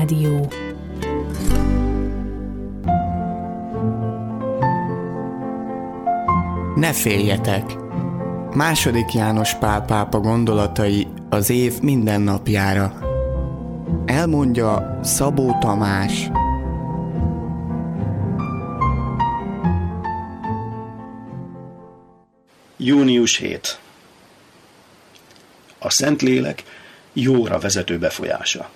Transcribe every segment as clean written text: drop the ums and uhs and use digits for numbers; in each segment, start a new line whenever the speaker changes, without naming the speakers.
Rádió.
Ne féljetek! II. János Pál pápa gondolatai az év minden napjára. Elmondja Szabó Tamás.
Június 7. A Szentlélek jóra vezető befolyása.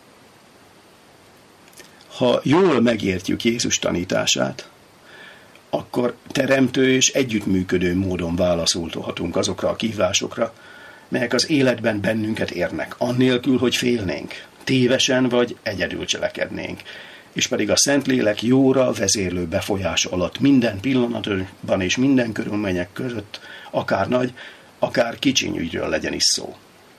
Ha jól megértjük Jézus tanítását, akkor teremtő és együttműködő módon válaszolhatunk azokra a kihívásokra, melyek az életben bennünket érnek, annélkül, hogy félnénk, tévesen vagy egyedül cselekednénk, és pedig a Szentlélek jóra vezérlő befolyása alatt minden pillanatban és minden körülmények között, akár nagy, akár kicsiny ügyről legyen is szó.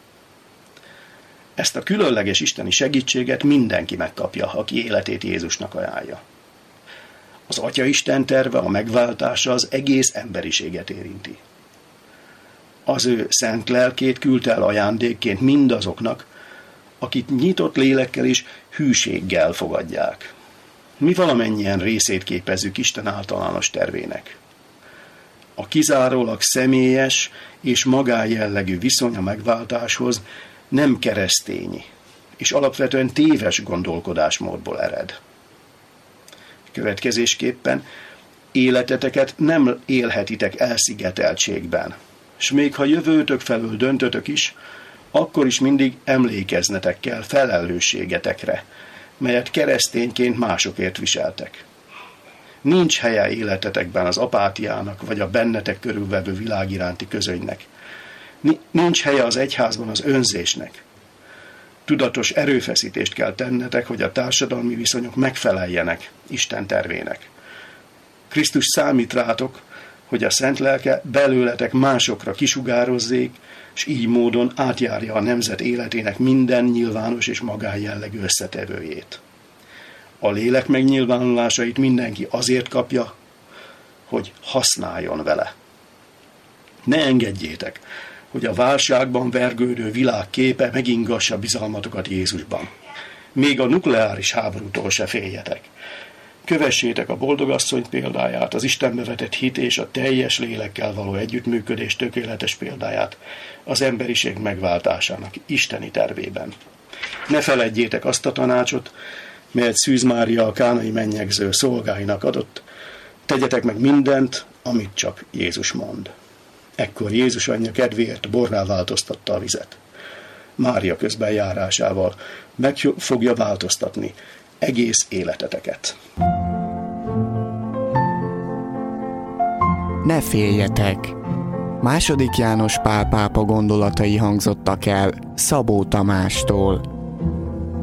Ezt a különleges isteni segítséget mindenki megkapja, aki életét Jézusnak ajánlja. Az Atyaisten terve, a megváltása az egész emberiséget érinti. Az ő szent lelkét küldte el ajándékként mindazoknak, akik nyitott lélekkel és hűséggel fogadják. Mi valamennyien részét képezzük Isten általános tervének. A kizárólag személyes és magánjellegű viszony a megváltáshoz nem keresztényi, és alapvetően téves gondolkodásmódból ered. Következésképpen életeteket nem élhetitek elszigeteltségben, s még ha jövőtök felől döntötök is, akkor is mindig emlékeznetek kell felelősségetekre, melyet keresztényként másokért viseltek. Nincs helye életetekben az apátiának, vagy a bennetek körülvevő világ iránti közönynek. Nincs helye az egyházban az önzésnek. Tudatos erőfeszítést kell tennetek, hogy a társadalmi viszonyok megfeleljenek Isten tervének. Krisztus számít rátok, hogy a Szent Lelke belőletek másokra kisugározzék, és így módon átjárja a nemzet életének minden nyilvános és magánjellegű összetevőjét. A lélek megnyilvánulásait mindenki azért kapja, hogy használjon vele. Ne engedjétek, hogy a válságban vergődő világ képe megingassa bizalmatokat Jézusban. Még a nukleáris háborútól se féljetek. Kövessétek a boldogasszony példáját, az Istenbe vetett hit és a teljes lélekkel való együttműködés tökéletes példáját az emberiség megváltásának isteni tervében. Ne feledjétek azt a tanácsot, melyet Szűz Mária a kánai mennyegző szolgáinak adott, tegyetek meg mindent, amit csak Jézus mond. Ekkor Jézus anyja kedvéért borrá változtatta a vizet. Mária közben járásával meg fogja változtatni egész életeteket.
Ne féljetek! II. János Pál pápa gondolatai hangzottak el Szabó Tamástól.